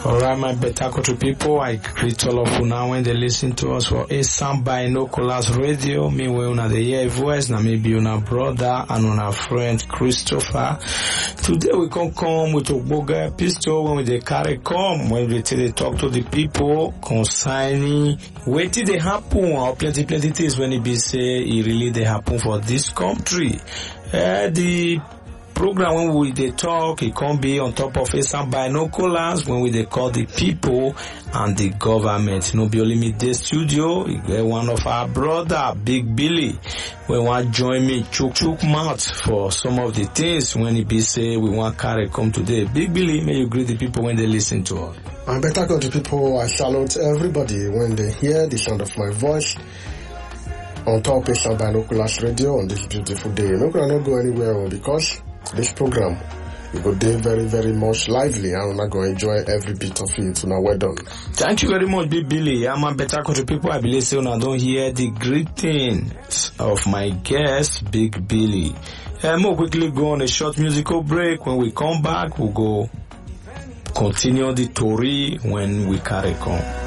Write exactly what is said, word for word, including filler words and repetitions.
Alright, my better country people, I greet all of you now when they listen to us for a sound binoculars radio. Me we una the hear voice, na me be una brother and una friend Christopher. Today we can come with a boga pistol when we dey carry come, when we tell they talk to the people concerning what did they happen or plenty plenty things when it be say it really they happen for this country. Uh, the program when we they talk, it can be on top of some binoculars when we they call the people and the government. No be only me the studio, one of our brother, Big Billy, we want join me chook chook mouth for some of the things when it be say we want carry come today. Big Billy, may you greet the people when they listen to us. My better country people, I salute everybody when they hear the sound of my voice on top of some binoculars radio on this beautiful day. No gonna not go anywhere because this program will go day very, very much lively and I'm not going to enjoy every bit of it. So now well done. Thank you very much, Big Billy. I'm a better country people. I believe so now don't hear the greetings of my guest, Big Billy. And more quickly go on a short musical break. When we come back, we'll go continue the story when we carry on.